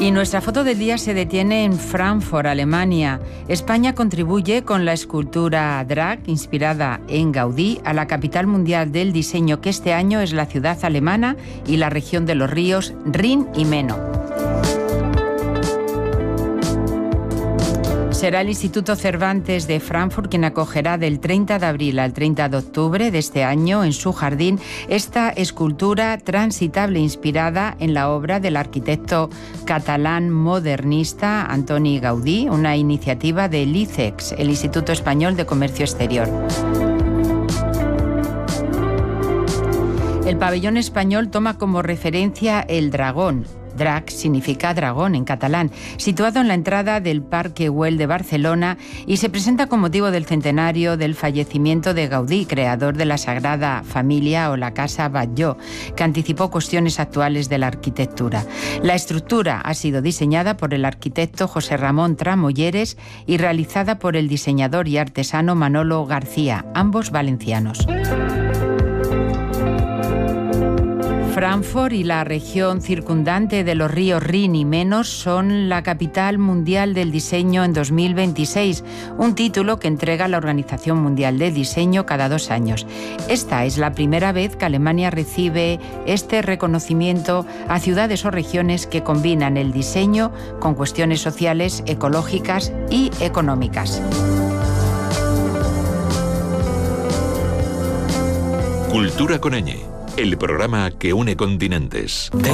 Y nuestra foto del día se detiene en Frankfurt, Alemania. España contribuye con la escultura Drac, inspirada en Gaudí, a la capital mundial del diseño, que este año es la ciudad alemana y la región de los ríos Rin y Meno. Será el Instituto Cervantes de Frankfurt quien acogerá del 30 de abril al 30 de octubre de este año en su jardín esta escultura transitable inspirada en la obra del arquitecto catalán modernista Antoni Gaudí, una iniciativa de l'ICEX, el Instituto Español de Comercio Exterior. El pabellón español toma como referencia el dragón. Drac significa dragón en catalán, situado en la entrada del Parque Güell de Barcelona, y se presenta con motivo del centenario del fallecimiento de Gaudí, creador de la Sagrada Familia o la Casa Batlló, que anticipó cuestiones actuales de la arquitectura. La estructura ha sido diseñada por el arquitecto José Ramón Tramolleres y realizada por el diseñador y artesano Manolo García, ambos valencianos. Frankfurt y la región circundante de los ríos Rin y Meno son la capital mundial del diseño en 2026, un título que entrega la Organización Mundial del Diseño cada 2 años. Esta es la primera vez que Alemania recibe este reconocimiento a ciudades o regiones que combinan el diseño con cuestiones sociales, ecológicas y económicas. Cultura con ñ, el programa que une continentes.